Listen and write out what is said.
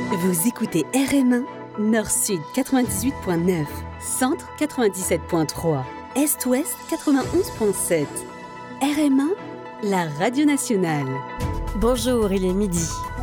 Vous écoutez RM1, Nord-Sud 98.9, Centre 97.3, Est-Ouest 91.7. RM1, la radio nationale. Bonjour, il est midi.